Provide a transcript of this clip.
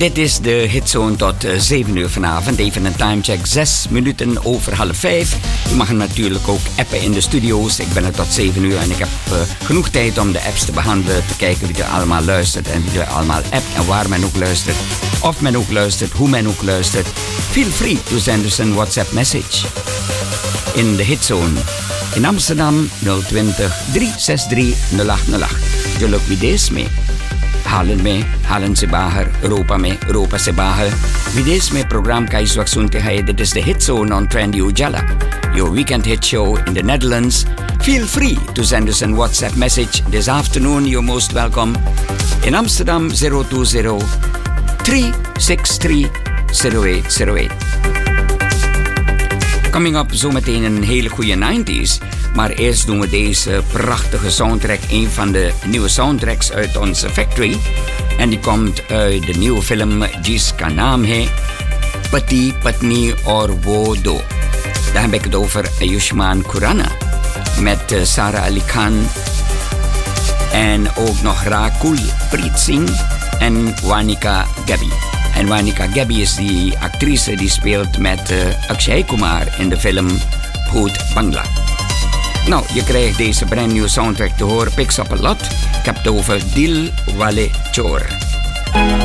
Dit is de hitzone tot 7 uur vanavond. Even een timecheck, 6 minuten over 4:30. U mag hem natuurlijk ook appen in de studio's. Ik ben er tot 7 uur en ik heb genoeg tijd om de apps te behandelen. Te kijken wie er allemaal luistert en wie er allemaal appt en waar men ook luistert. Of men ook luistert, hoe men ook luistert. Feel free to send us een WhatsApp message. In de hitzone. In Amsterdam 020 363 0808. Jullie wie deze mee? Halen mee, halen se bahar, Europa mee, Europa se bahar. Videes met programma Kaiswak Sunte. Dit is de hitzone on Trendy Ujala. Your weekend hit show in the Netherlands. Feel free to send us a WhatsApp message this afternoon. You're most welcome. In Amsterdam 020 363 0808. Coming up zometeen een hele goede 90s. Maar eerst doen we deze prachtige soundtrack. Een van de nieuwe soundtracks uit onze factory. En die komt uit de nieuwe film Jiska Naam Hai, Pati Patni Aur Wo Do. Daar heb ik het over Ayushmann Khurrana. Met Sara Ali Khan. En ook nog Rakul Preet Singh en Wanika Gabi. En Wanika Gabi is die actrice die speelt met Akshay Kumar in de film Bhoot Bangla. Nou, je krijgt deze brand nieuwe soundtrack te horen. Picks up a lot. Ik heb het over Dil Wale Chor.